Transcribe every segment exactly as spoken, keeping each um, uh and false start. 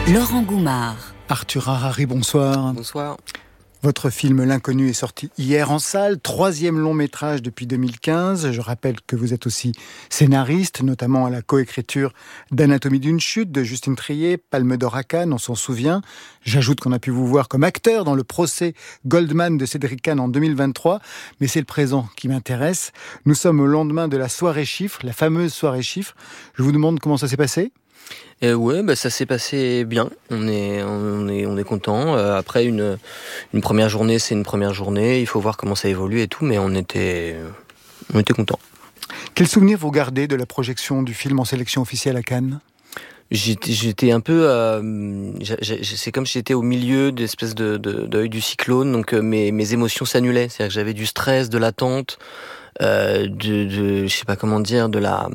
Laurent Goumard. Arthur Harari, bonsoir. Bonsoir. Votre film L'Inconnu est sorti hier en salle, troisième long métrage depuis deux mille quinze. Je rappelle que vous êtes aussi scénariste, notamment à la coécriture d'Anatomie d'une chute de Justine Triet, Palme d'Or à Cannes, on s'en souvient. J'ajoute qu'on a pu vous voir comme acteur dans le procès Goldman de Cédric Kahn en deux mille vingt-trois, mais c'est le présent qui m'intéresse. Nous sommes au lendemain de la soirée chiffre, la fameuse soirée chiffre. Je vous demande comment ça s'est passé ? Euh, ouais, bah ça s'est passé bien. On est, on est, on est content. Euh, après une, une première journée, c'est une première journée. Il faut voir comment ça évolue et tout, mais on était, on était content. Quel souvenir vous gardez de la projection du film en sélection officielle à Cannes ? J'étais, j'étais un peu, euh, j'ai, j'ai, c'est comme si j'étais au milieu d'espèce de, de, d'œil du cyclone. Donc euh, mes, mes émotions s'annulaient. C'est-à-dire que j'avais du stress, de l'attente, euh, de, de, je sais pas comment dire, de la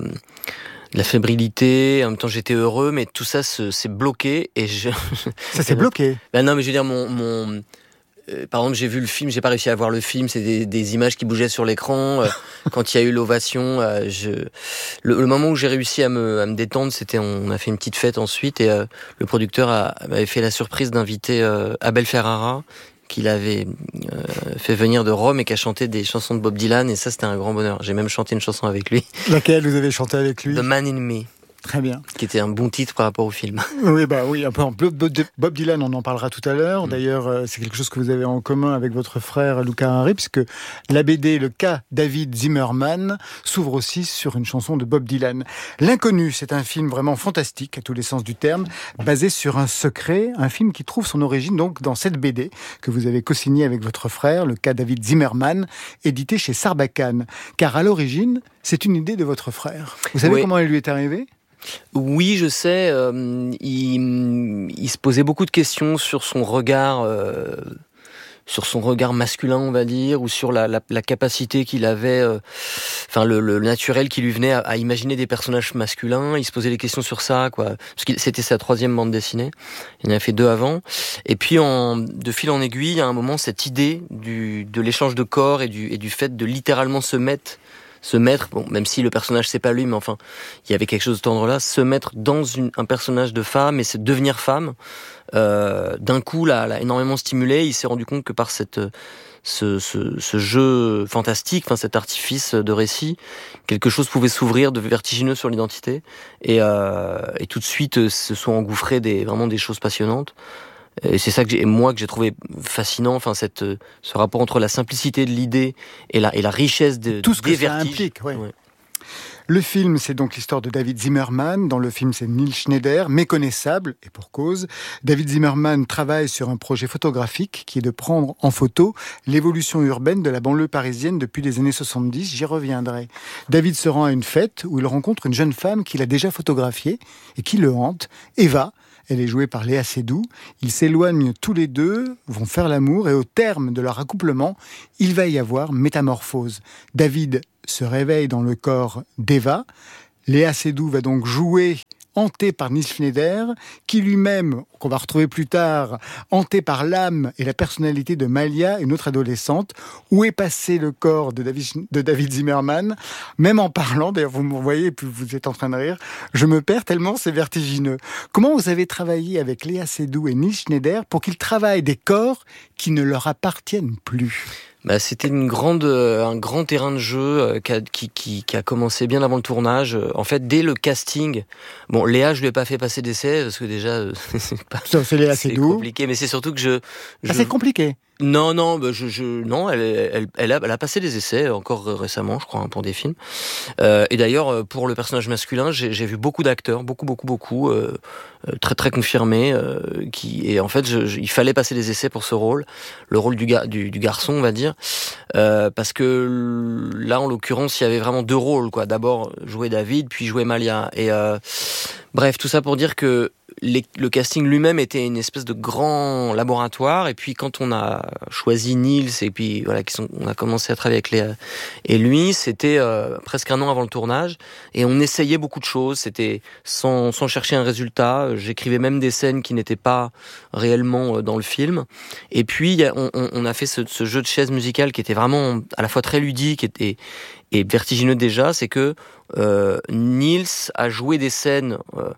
la fébrilité, en même temps j'étais heureux, mais tout ça se, s'est bloqué et je... Ça s'est bloqué? Ben non, mais je veux dire, mon... mon euh, par exemple, j'ai vu le film, j'ai pas réussi à voir le film, c'est des, des images qui bougeaient sur l'écran. Euh, quand il y a eu l'ovation, euh, je... le, le moment où j'ai réussi à me, à me détendre, c'était, on a fait une petite fête ensuite, et euh, le producteur a, m'avait fait la surprise d'inviter euh, Abel Ferrara, qu'il avait euh, fait venir de Rome et qui a chanté des chansons de Bob Dylan, et ça c'était un grand bonheur. J'ai même chanté une chanson avec lui. Laquelle vous avez chanté avec lui? The Man in Me. Très bien. Qui était un bon titre par rapport au film. Oui, bah oui, un peu en Bob Dylan, on en parlera tout à l'heure. D'ailleurs, c'est quelque chose que vous avez en commun avec votre frère Luca Harari, puisque la B D, le cas David Zimmerman, s'ouvre aussi sur une chanson de Bob Dylan. L'Inconnu, c'est un film vraiment fantastique, à tous les sens du terme, basé sur un secret, un film qui trouve son origine donc dans cette B D que vous avez co-signée avec votre frère, le cas David Zimmerman, édité chez Sarbacane. Car à l'origine, c'est une idée de votre frère. Vous savez oui. comment elle lui est arrivée ? Oui, je sais. Euh, il, il se posait beaucoup de questions sur son regard, euh, sur son regard masculin, on va dire, ou sur la, la, la capacité qu'il avait, euh, enfin le, le naturel qui lui venait à, à imaginer des personnages masculins. Il se posait des questions sur ça, quoi, parce que c'était sa troisième bande dessinée. Il en a fait deux avant. Et puis, en, de fil en aiguille, à un moment, cette idée du, de l'échange de corps et du, et du fait de littéralement se mettre. Se mettre, bon, même si le personnage c'est pas lui, mais enfin, il y avait quelque chose de tendre là, se mettre dans une, un personnage de femme et se devenir femme, euh, d'un coup, là, l'a énormément stimulé. Il s'est rendu compte que par cette, ce, ce, ce jeu fantastique, enfin, cet artifice de récit, quelque chose pouvait s'ouvrir de vertigineux sur l'identité, et, euh, et tout de suite, se sont engouffrées des, vraiment des choses passionnantes. Et c'est ça que j'ai, moi, que j'ai trouvé fascinant, enfin, cette, ce rapport entre la simplicité de l'idée et la, et la richesse de, tout ce des que vertiges. Ça implique, ouais. Ouais. Le film, c'est donc l'histoire de David Zimmerman. Dans le film, c'est Neil Schneider, méconnaissable, et pour cause. David Zimmerman travaille sur un projet photographique qui est de prendre en photo l'évolution urbaine de la banlieue parisienne depuis les années soixante-dix. J'y reviendrai. David se rend à une fête où il rencontre une jeune femme qu'il a déjà photographiée et qui le hante, Eva. Elle est jouée par Léa Seydoux. Ils s'éloignent tous les deux, vont faire l'amour, et au terme de leur accouplement, il va y avoir métamorphose. David se réveille dans le corps d'Eva. Léa Seydoux va donc jouer, hanté par Neil Schneider, qui lui-même, qu'on va retrouver plus tard, hanté par l'âme et la personnalité de Malia, une autre adolescente. Où est passé le corps de David, de David Zimmerman? Même en parlant, d'ailleurs vous me voyez, puis vous êtes en train de rire, je me perds tellement c'est vertigineux. Comment vous avez travaillé avec Léa Seydoux et Neil Schneider pour qu'ils travaillent des corps qui ne leur appartiennent plus? Bah, c'était une grande, euh, un grand terrain de jeu euh, qui, a, qui, qui, qui a commencé bien avant le tournage. En fait, dès le casting, bon, Léa, je lui ai pas fait passer d'essai parce que déjà, euh, c'est, pas, Ça, c'est, Léa, c'est c'est compliqué. Mais c'est surtout que je, je... Ah, c'est compliqué. Non, non, bah, je, je, non, elle, elle, elle, a, elle a passé des essais encore récemment, je crois, hein, pour des films. Euh, et d'ailleurs, pour le personnage masculin, j'ai, j'ai vu beaucoup d'acteurs, beaucoup, beaucoup, beaucoup, euh, très, très confirmés, euh, qui, et en fait, je, je, il fallait passer des essais pour ce rôle, le rôle du, ga, du, du garçon, on va dire, euh, parce que là, en l'occurrence, il y avait vraiment deux rôles, quoi. D'abord jouer David, puis jouer Malia. Et euh, bref, tout ça pour dire que Les, le casting lui-même était une espèce de grand laboratoire, et puis quand on a choisi Niels et puis voilà, qui sont, on a commencé à travailler avec Léa et lui, c'était euh, presque un an avant le tournage, et on essayait beaucoup de choses, c'était sans, sans chercher un résultat. J'écrivais même des scènes qui n'étaient pas réellement dans le film, et puis on, on a fait ce, ce jeu de chaises musicales qui était vraiment à la fois très ludique et, et, et vertigineux déjà. C'est que euh, Niels a joué des scènes euh,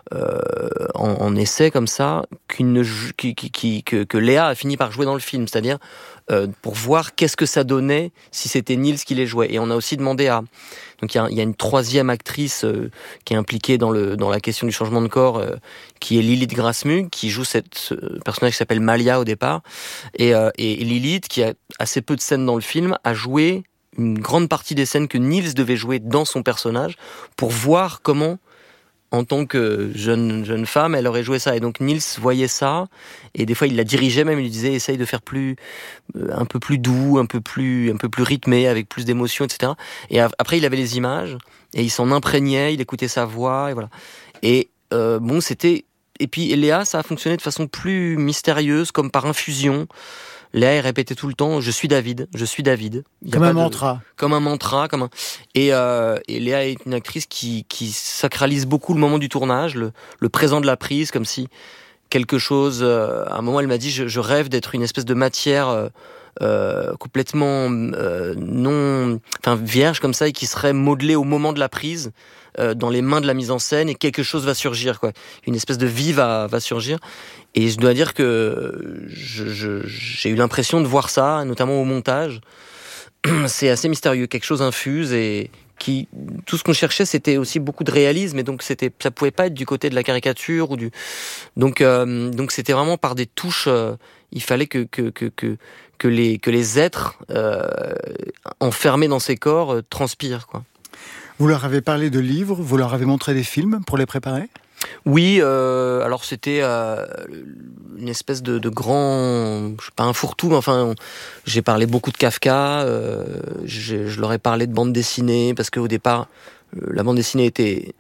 euh, en, en essai comme ça, qu'une, qui, qui, qui, que, que Léa a fini par jouer dans le film, c'est-à-dire euh, pour voir qu'est-ce que ça donnait si c'était Niels qui les jouait. Et on a aussi demandé à... Donc il y a, y a une troisième actrice euh, qui est impliquée dans, le, dans la question du changement de corps, euh, qui est Lilith Grasmug, qui joue cette, ce personnage qui s'appelle Malia au départ. Et, euh, et, et Lilith, qui a assez peu de scènes dans le film, a joué une grande partie des scènes que Niels devait jouer dans son personnage pour voir comment, en tant que jeune, jeune femme, elle aurait joué ça. Et donc Niels voyait ça, et des fois il la dirigeait même, il lui disait essaye de faire plus, euh, un peu plus doux, un peu plus, un peu plus rythmé, avec plus d'émotion, et cetera. Et après il avait les images, et il s'en imprégnait, il écoutait sa voix, et voilà. Et euh, bon, c'était... Et puis Léa, ça a fonctionné de façon plus mystérieuse, comme par infusion. Léa, elle répétait tout le temps « Je suis David, je suis David ». Comme un mantra. De, comme un mantra. Comme un... Et, euh, et Léa est une actrice qui, qui sacralise beaucoup le moment du tournage, le, le présent de la prise, comme si quelque chose... Euh, à un moment, elle m'a dit « Je rêve d'être une espèce de matière euh, euh, complètement euh, non... Enfin, vierge comme ça, et qui serait modelée au moment de la prise, euh, dans les mains de la mise en scène, et quelque chose va surgir, quoi. Une espèce de vie va, va surgir. » Et je dois dire que je, je, j'ai eu l'impression de voir ça, notamment au montage. C'est assez mystérieux, quelque chose infuse, et qui, tout ce qu'on cherchait, c'était aussi beaucoup de réalisme, et donc c'était, ça pouvait pas être du côté de la caricature ou du, donc, euh, donc c'était vraiment par des touches. Euh, il fallait que que que que que les que les êtres euh, enfermés dans ces corps euh, transpirent, quoi. Vous leur avez parlé de livres, vous leur avez montré des films pour les préparer ? Oui, euh, alors c'était euh, une espèce de, de grand, je sais pas un fourre-tout, mais enfin, on, j'ai parlé beaucoup de Kafka, euh, je, je leur ai parlé de bande dessinée, parce qu'au départ, euh, la bande dessinée était,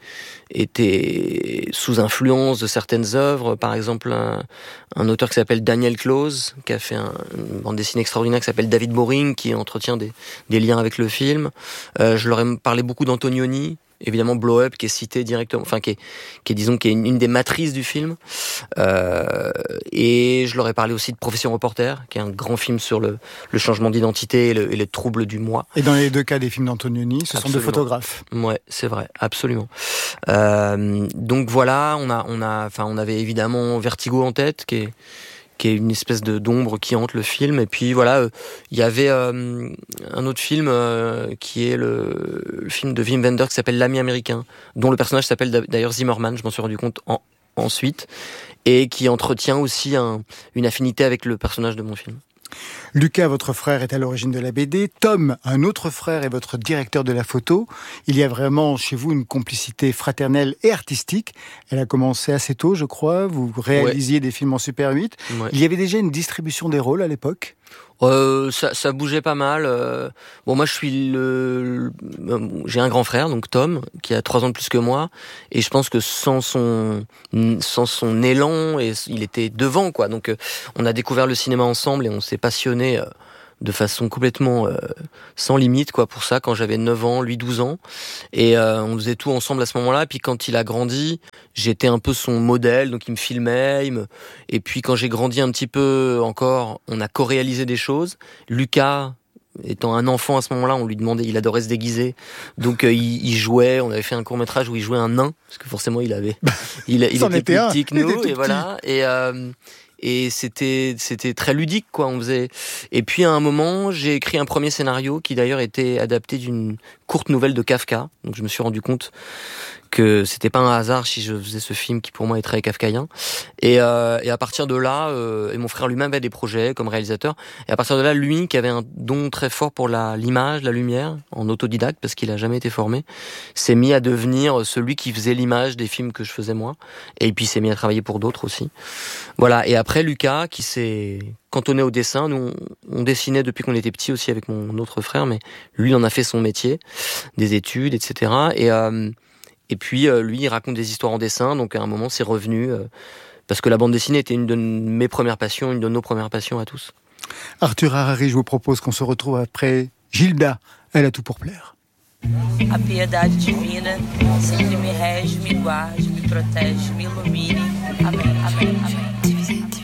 était sous influence de certaines œuvres, par exemple un, un auteur qui s'appelle Daniel Close, qui a fait un, une bande dessinée extraordinaire qui s'appelle David Boring, qui entretient des, des liens avec le film. Euh, je leur ai parlé beaucoup d'Antonioni, évidemment Blow Up, qui est cité directement, enfin qui est, qui est disons qui est une, une des matrices du film. Euh, et je leur ai parlé aussi de Profession Reporter, qui est un grand film sur le, le changement d'identité et, le, et les troubles du moi. Et dans les deux cas des films d'Antonioni, ce Absolument. sont deux photographes. Ouais, c'est vrai, absolument. Euh, donc voilà, on a, on a, enfin, on avait évidemment Vertigo en tête, qui est qui est une espèce de d'ombre qui hante le film. Et puis voilà, il euh, y avait euh, un autre film euh, qui est le, le film de Wim Wenders qui s'appelle L'Ami américain, dont le personnage s'appelle d'ailleurs Zimmerman, je m'en suis rendu compte en, ensuite, et qui entretient aussi un, une affinité avec le personnage de mon film. Lucas, votre frère, est à l'origine de la B D. Tom, un autre frère, est votre directeur de la photo. Il y a vraiment chez vous une complicité fraternelle et artistique. Elle a commencé assez tôt, je crois. Vous réalisiez ouais. des films en Super huit. Ouais. Il y avait déjà une distribution des rôles à l'époque ? Euh, ça, ça bougeait pas mal. Euh, bon, moi, je suis le, le, j'ai un grand frère, donc Tom, qui a trois ans de plus que moi, et je pense que sans son, sans son élan, et il était devant, quoi. Donc, euh, on a découvert le cinéma ensemble et on s'est passionné euh, de façon complètement euh, sans limite, quoi, pour ça, quand j'avais neuf ans, lui douze ans, et euh, on faisait tout ensemble à ce moment-là. Et puis quand il a grandi, j'étais un peu son modèle, donc il me filmait, il me... et puis quand j'ai grandi un petit peu encore, on a co-réalisé des choses. Lucas, étant un enfant à ce moment-là, on lui demandait, il adorait se déguiser, donc euh, il, il jouait, on avait fait un court-métrage où il jouait un nain, parce que forcément il avait, il, il était plus petit que nous, et voilà, et euh, et c'était c'était très ludique, quoi. On faisait. Et puis à un moment, j'ai écrit un premier scénario qui d'ailleurs était adapté d'une courte nouvelle de Kafka. Donc je me suis rendu compte que c'était pas un hasard si je faisais ce film qui pour moi est très kafkaïen. Et, euh, et à partir de là, euh, et mon frère lui-même avait des projets comme réalisateur. Et à partir de là, lui qui avait un don très fort pour la l'image, la lumière, en autodidacte parce qu'il a jamais été formé, s'est mis à devenir celui qui faisait l'image des films que je faisais moi. Et puis il s'est mis à travailler pour d'autres aussi. Voilà. Et après Lucas qui s'est cantonné au dessin. Nous, on, on dessinait depuis qu'on était petit aussi avec mon autre frère, mais lui en a fait son métier, des études, et cetera. Et euh, Et puis, euh, lui, il raconte des histoires en dessin, donc à un moment, c'est revenu, euh, parce que la bande dessinée était une de mes premières passions, une de nos premières passions à tous. Arthur Harari, je vous propose qu'on se retrouve après Gilda, elle a tout pour plaire. A piedade divina sempre me rege, me guarde, me protege, me ilumine. Amém, amém, amém.